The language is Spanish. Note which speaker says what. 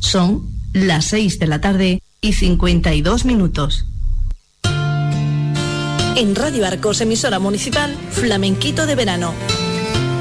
Speaker 1: Son las 6 de la tarde y 52 minutos.
Speaker 2: En Radio Arcos, emisora municipal, Flamenquito de verano.